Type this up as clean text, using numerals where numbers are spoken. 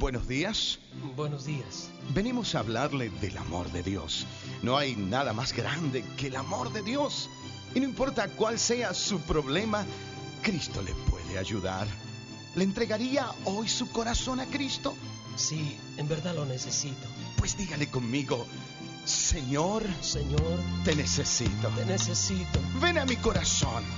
Buenos días. Buenos días. Venimos a hablarle del amor de Dios. No hay nada más grande que el amor de Dios. Y no importa cuál sea su problema, Cristo le puede ayudar. ¿Le entregaría hoy su corazón a Cristo? Sí, en verdad lo necesito. Pues dígale conmigo: Señor, Señor, te necesito. te necesito. Ven a mi corazón.